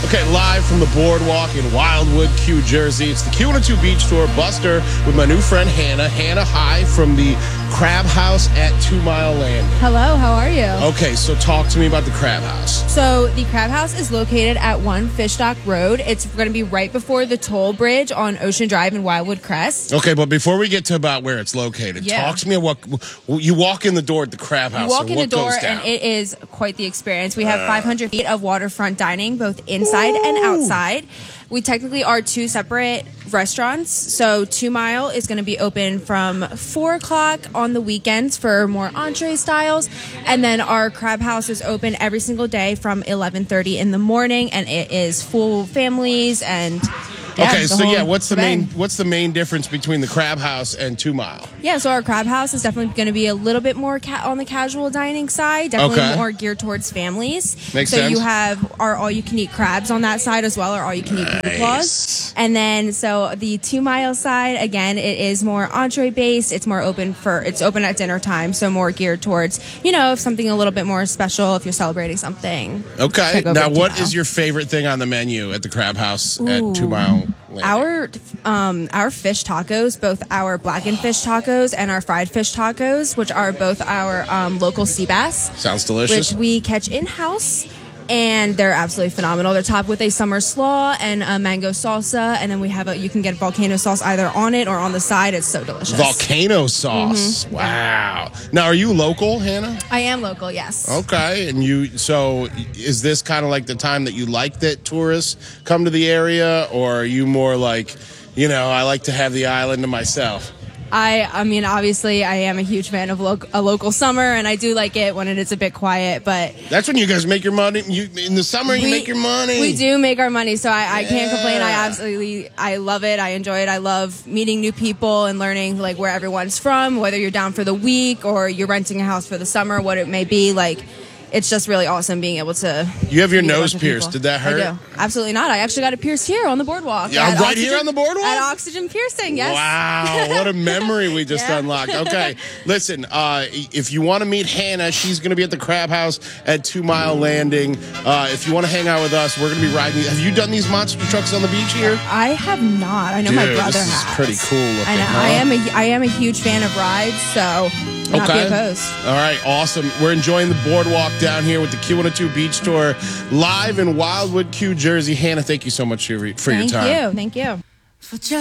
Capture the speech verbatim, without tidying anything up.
Okay, live from the boardwalk in Wildwood, Q, Jersey. It's the Q one oh two Beach Tour. Buster with my new friend Hannah. Hannah, hi from the Crab House at Two Mile Landing. Hello, how are you? Okay, so talk to me about the Crab House. So the Crab House is located at One Fishdock Road. It's going to be right before the toll bridge on Ocean Drive in Wildwood Crest. Okay, but before we get to about where it's located, Yeah. talk to me about what you walk in the door at the Crab House. You walk and in what the door goes down? and it is quite the experience. We have five hundred feet of waterfront dining, both inside and outside. We technically are two separate restaurants. So Two Mile is going to be open from four o'clock on the weekends for more entree styles. And then our Crab House is open every single day from eleven thirty in the morning. And it is full families and... Yeah, okay, the so whole yeah, what's the shebang. main what's the main difference between the Crab House and Two Mile? Yeah, so our Crab House is definitely going to be a little bit more ca- on the casual dining side, definitely Okay. more geared towards families. Makes so sense. you have our all-you-can-eat crabs on that side as well, or all-you-can-eat nice. Booty claws. And then, so the Two Mile side, again, it is more entree-based. It's more open for, it's open at dinner time, so more geared towards, you know, if something a little bit more special, if you're celebrating something. Okay, now to what Two is Mile. your favorite thing on the menu at the Crab House Ooh. at Two Mile Landing? Our um, our fish tacos, both our blackened fish tacos and our fried fish tacos, which are both our um, local sea bass, Sounds delicious. which we catch in house, and they're absolutely phenomenal. They're topped with a summer slaw and a mango salsa, and then we have a you can get volcano sauce either on it or on the side. It's so delicious. Volcano sauce. Mm-hmm. Wow. Now, are you local, Hannah? I am local, yes. Okay, and you. So, is this kind of like the time that you like that tourists come to the area, or are you more like, you know, I like to have the island to myself? I, I mean, obviously, I am a huge fan of lo- a local summer, and I do like it when it is a bit quiet. But That's when you guys make your money. You in the summer, you we, make your money. We do make our money, so I, I can't Yeah. complain. I absolutely, I love it. I enjoy it. I love meeting new people and learning like where everyone's from, whether you're down for the week or you're renting a house for the summer, what it may be. Like, it's just really awesome being able to. You have your meet a nose bunch of pierced. people. Did that hurt? I do. Absolutely not. I actually got it pierced here on the boardwalk. Yeah, at right Oxygen- here on the boardwalk? At Oxygen Piercing, yes. Wow, what a memory we just Yeah. unlocked. Okay, listen, uh, if you want to meet Hannah, she's going to be at the Crab House at Two Mile Landing. Uh, if you want to hang out with us, we're going to be riding. Have you done these monster trucks on the beach here? I have not. I know my Dude, brother this is has. pretty cool looking, I know. huh? I am a I am a huge fan of rides, so I'm not be opposed. All right, awesome. We're enjoying the boardwalk down here with the Q one oh two Beach Tour live in Wildwood, Q, Jersey. Hannah, thank you so much for your, for your Thank time. you. Thank you.